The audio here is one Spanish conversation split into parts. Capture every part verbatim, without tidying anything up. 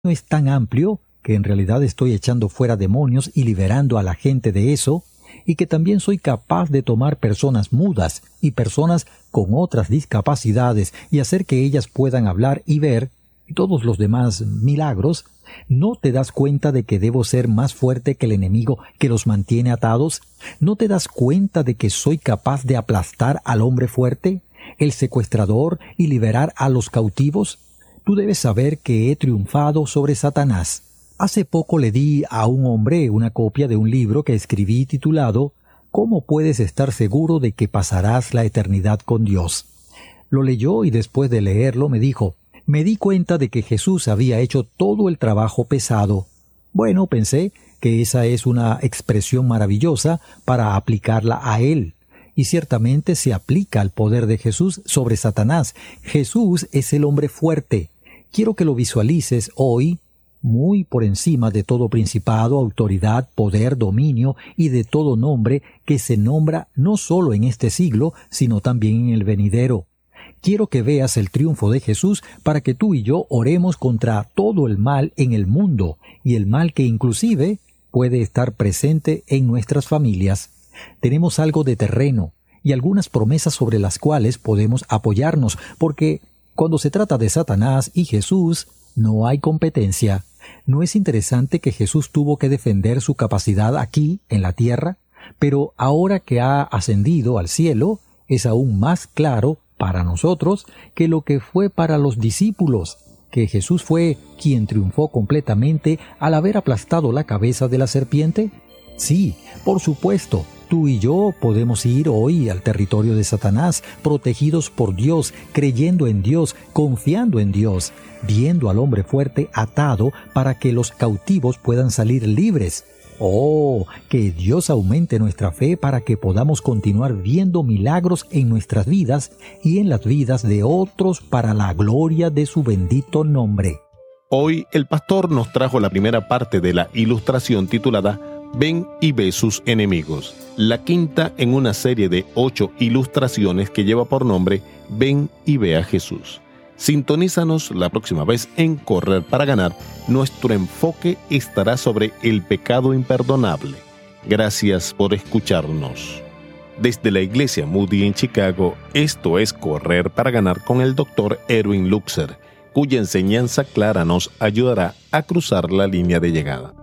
es tan amplio que en realidad estoy echando fuera demonios y liberando a la gente de eso, y que también soy capaz de tomar personas mudas y personas con otras discapacidades y hacer que ellas puedan hablar y ver, y todos los demás milagros, ¿no te das cuenta de que debo ser más fuerte que el enemigo que los mantiene atados? ¿No te das cuenta de que soy capaz de aplastar al hombre fuerte, el secuestrador, y liberar a los cautivos? Tú debes saber que he triunfado sobre Satanás. Hace poco le di a un hombre una copia de un libro que escribí titulado ¿Cómo puedes estar seguro de que pasarás la eternidad con Dios? Lo leyó y después de leerlo me dijo, me di cuenta de que Jesús había hecho todo el trabajo pesado. Bueno, pensé que esa es una expresión maravillosa para aplicarla a él. Y ciertamente se aplica al poder de Jesús sobre Satanás. Jesús es el hombre fuerte. Quiero que lo visualices hoy, muy por encima de todo principado, autoridad, poder, dominio y de todo nombre que se nombra no solo en este siglo, sino también en el venidero. Quiero que veas el triunfo de Jesús para que tú y yo oremos contra todo el mal en el mundo, y el mal que inclusive puede estar presente en nuestras familias. Tenemos algo de terreno y algunas promesas sobre las cuales podemos apoyarnos, porque cuando se trata de Satanás y Jesús, no hay competencia. ¿No es interesante que Jesús tuvo que defender su capacidad aquí, en la tierra? Pero ahora que ha ascendido al cielo, es aún más claro para nosotros que lo que fue para los discípulos, que Jesús fue quien triunfó completamente al haber aplastado la cabeza de la serpiente. Sí, por supuesto, tú y yo podemos ir hoy al territorio de Satanás, protegidos por Dios, creyendo en Dios, confiando en Dios, viendo al hombre fuerte atado para que los cautivos puedan salir libres. Oh, que Dios aumente nuestra fe para que podamos continuar viendo milagros en nuestras vidas y en las vidas de otros para la gloria de su bendito nombre. Hoy el pastor nos trajo la primera parte de la ilustración titulada Ven y ve sus enemigos, la quinta en una serie de ocho ilustraciones que lleva por nombre Ven y ve a Jesús. Sintonízanos la próxima vez en Correr para Ganar. Nuestro enfoque estará sobre el pecado imperdonable. Gracias por escucharnos. Desde la Iglesia Moody en Chicago, esto es Correr para Ganar con el doctor Erwin Luxer, cuya enseñanza clara nos ayudará a cruzar la línea de llegada.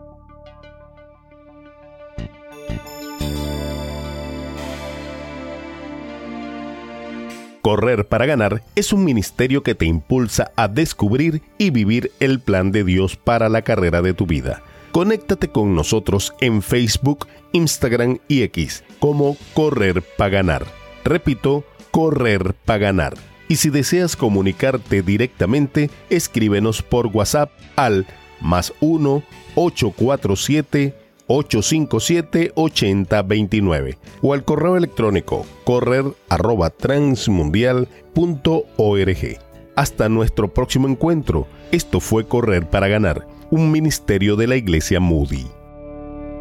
Correr para Ganar es un ministerio que te impulsa a descubrir y vivir el plan de Dios para la carrera de tu vida. Conéctate con nosotros en Facebook, Instagram y X como Correr para Ganar. Repito, Correr para Ganar. Y si deseas comunicarte directamente, escríbenos por WhatsApp al más uno ocho cuatro siete ocho cinco siete ocho cero dos nueve o al correo electrónico correr arroba transmundial punto org. Hasta nuestro próximo encuentro. Esto fue Correr para Ganar, un ministerio de la Iglesia Moody.